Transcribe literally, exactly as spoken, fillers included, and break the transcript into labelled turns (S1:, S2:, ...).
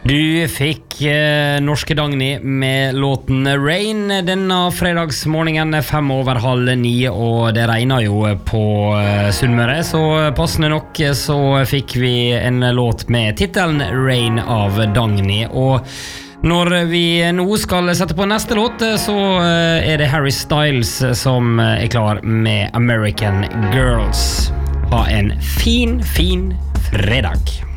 S1: Du fikk eh, norske Dagny med låten Rain denne fredagsmorgenen fem over halv ni, og det regner jo på eh, Sunnmøre, så passende nok så fikk vi en låt med titelen Rain av Dagny. Og når vi nå skal sette på neste låt, så eh, er det Harry Styles som er klar med American Girls. Ha en fin, fin fredag.